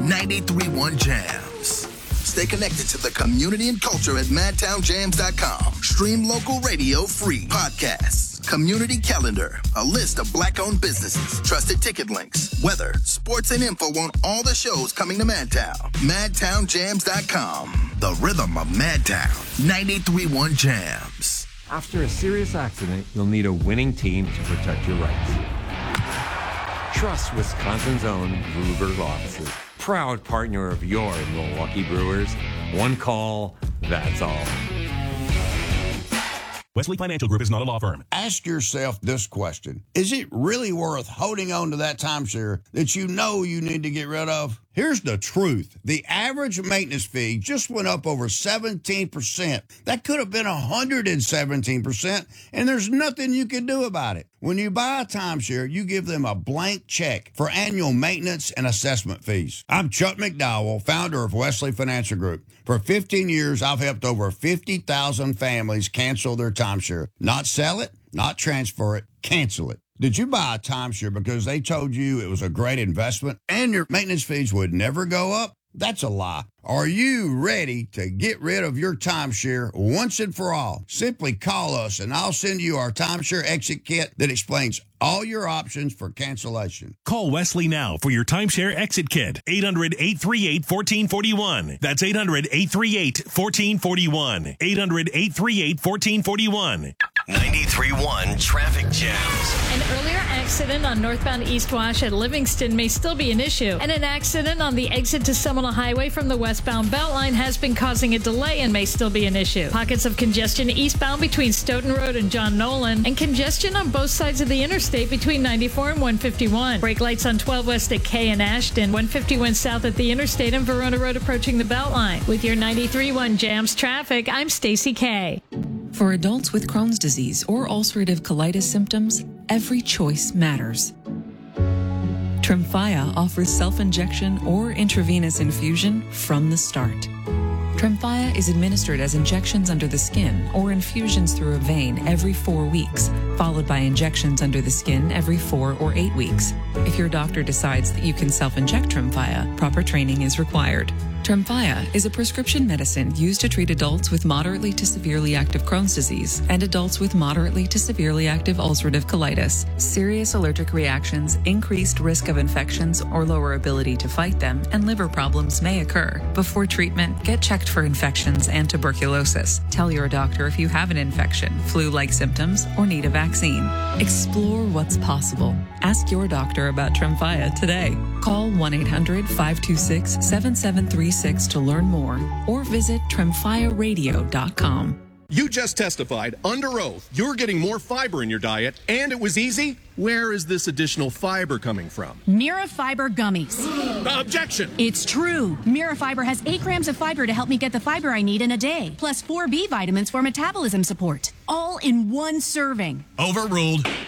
93.1 Jams. Stay connected to the community and culture at madtownjams.com. Stream local radio free. Podcasts, community calendar, a list of black-owned businesses, trusted ticket links, weather, sports, and info on all the shows coming to Madtown. madtownjams.com. The rhythm of Madtown. 93.1 Jams. After a serious accident, you'll need a winning team to protect your rights. Trust Wisconsin's own Gruber Law Offices. Proud partner of your Milwaukee Brewers. One call, that's all. Wesley Financial Group is not a law firm. Ask yourself this question. Is it really worth holding on to that timeshare that you know you need to get rid of? Here's the truth. The average maintenance fee just went up over 17%. That could have been 117%, and there's nothing you can do about it. When you buy a timeshare, you give them a blank check for annual maintenance and assessment fees. I'm Chuck McDowell, founder of Wesley Financial Group. For 15 years, I've helped over 50,000 families cancel their timeshare. Not sell it, not transfer it, cancel it. Did you buy a timeshare because they told you it was a great investment and your maintenance fees would never go up? That's a lie. Are you ready to get rid of your timeshare once and for all? Simply call us and I'll send you our timeshare exit kit that explains all your options for cancellation. Call Wesley now for your timeshare exit kit. 800-838-1441. That's 800-838-1441. 800-838-1441. 93.1 Traffic Jams. An earlier accident on northbound East Wash at Livingston may still be an issue. And an accident on the exit to Seminole Highway from the westbound Beltline has been causing a delay and may still be an issue. Pockets of congestion eastbound between Stoughton Road and John Nolan, and congestion on both sides of the interstate between 94 and 151. Brake lights on 12 west at K and Ashton, 151 south at the interstate, and Verona Road approaching the Beltline. With your 93.1 Jams traffic, I'm Stacy K. For adults with Crohn's disease or ulcerative colitis symptoms, every choice matters. Tremfya offers self-injection or intravenous infusion from the start. Tremfya is administered as injections under the skin or infusions through a vein every 4 weeks, followed by injections under the skin every 4 or 8 weeks. If your doctor decides that you can self-inject Tremfya, proper training is required. Tremfya is a prescription medicine used to treat adults with moderately to severely active Crohn's disease and adults with moderately to severely active ulcerative colitis. Serious allergic reactions, increased risk of infections or lower ability to fight them, and liver problems may occur. Before treatment, get checked for infections and tuberculosis. Tell your doctor if you have an infection, flu-like symptoms, or need a vaccine. Explore what's possible. Ask your doctor about Tremfya today. Call 1-800-526-7736 to learn more or visit tremfyaradio.com. You just testified under oath you're getting more fiber in your diet, and it was easy? Where is this additional fiber coming from? Mira Fiber Gummies. Objection! It's true. Mira Fiber has 8 grams of fiber to help me get the fiber I need in a day, plus 4 B vitamins for metabolism support. All in one serving. Overruled.